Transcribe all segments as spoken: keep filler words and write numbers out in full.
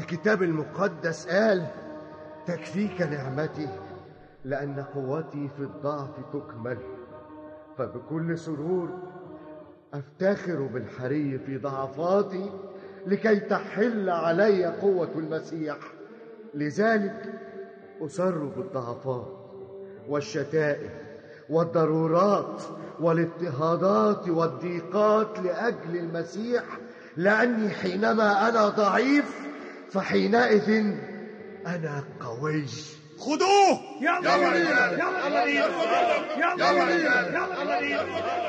الكتاب المقدس قال: تكفيك نعمتي لأن قوتي في الضعف تكمل. فبكل سرور أفتخر بالحري في ضعفاتي لكي تحل علي قوة المسيح. لذلك أسر بالضعفات والشتائم والضرورات والاضطهادات والضيقات لأجل المسيح، لأني حينما أنا ضعيف فحينئذ أنا قوي. خدوه. يلا يلا يلا يلا يلا يلا يلا.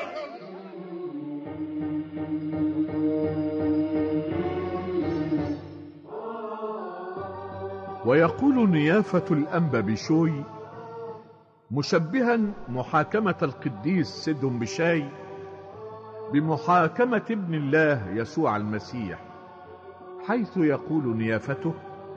ويقول نيافة الأنبا بشوي مشبها محاكمة القديس سدهم بشاي بمحاكمة ابن الله يسوع المسيح، حيث يقول نيافته: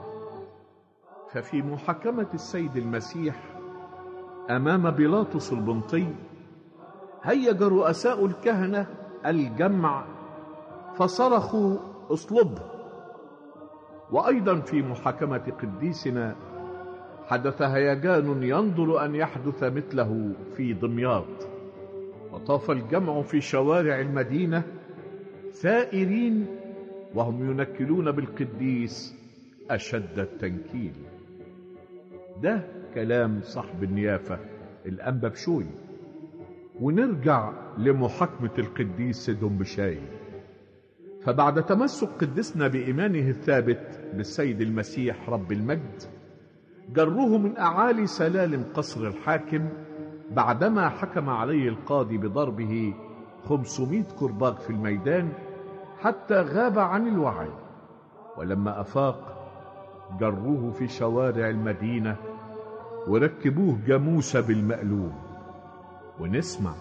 ففي محاكمة السيد المسيح أمام بيلاطس البنطي هيج رؤساء الكهنة الجمع فصرخوا: اصلبه. وأيضا في محاكمة قديسنا حدث هيجان ينظر أن يحدث مثله في دمياط، وطاف الجمع في شوارع المدينة ثائرين وهم ينكلون بالقديس أشد التنكيل. ده كلام صاحب النيافة الأنبا بشوي. ونرجع لمحاكمة القديس سدهم بشاي. فبعد تمسك قدسنا بإيمانه الثابت بالسيد المسيح رب المجد، جروه من أعالي سلالم قصر الحاكم بعدما حكم عليه القاضي بضربه خمسمائة كرباج في الميدان حتى غاب عن الوعي. ولما أفاق جروه في شوارع المدينة وركبوه جاموسة بالمقلوب. ونسمع: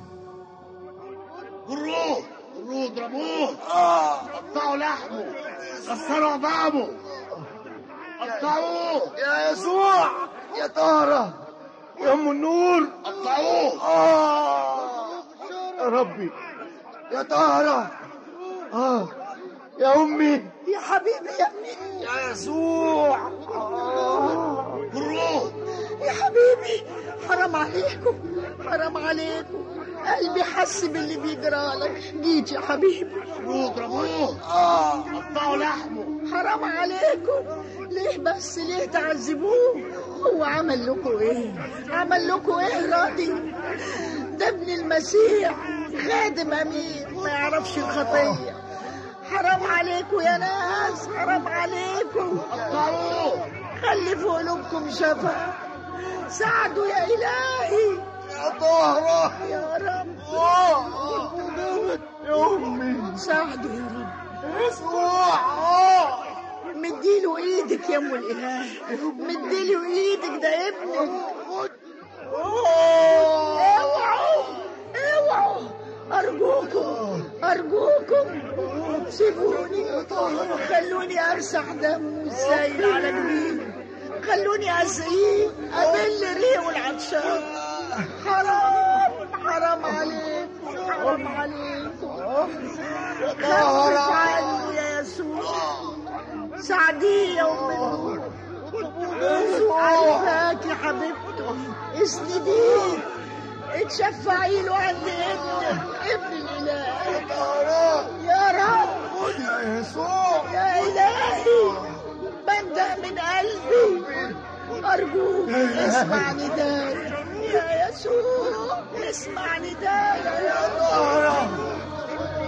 جروه جروه اضربوه، قطعوا لحمه، كسروا عظامه، قطعوه يا يسوع، يا طهرة، يا أم النور، قطعوه. آه يا ربي، يا طهرة، آه يا أمي، يا حبيبي يا ابني، يا يسوع، آه جروه يا حبيبي. حرام عليكم، حرام عليكم، قلبي حس باللي بيجرالك. جيت يا حبيبي. جروه اضربوه، قطعوا لحمه. حرام عليكم، ليه بس؟ ليه تعذبوه؟ هو عمل لكم ايه؟ عمل لكم ايه راضي؟ ده ابن المسيح، خادم امين ما يعرفش الخطيه. حرام عليكم يا ناس، حرام عليكم. قطعوه. خلي في قلوبكم شفا، ساعدوا يا إلهي. يا طهرة، يا رب، يا أمي، ساعدوا يا رب. يسوع، مديله ايدك يا ام الاله، مديله ايدك، ده ابنك. اوعوا اوعوا، ارجوكم ارجوكم سيبوني، خلوني امسح دمه السايل على جبينه، خلوني اسقيه ابل ريقه العطشان. حرام حرام عليكم، حرام عليكم. خفف عني يا يسوع، ساعديه يا ام النور. عارفاك يا حبيبته، اسنديه، اتشفعي له عند ابنك، ابن الاله. يا رب، يا يسوع، يا الهي، بندق من قلبي، ارجوك اسمع نداي يا يسوع، اسمع نداي يا رب.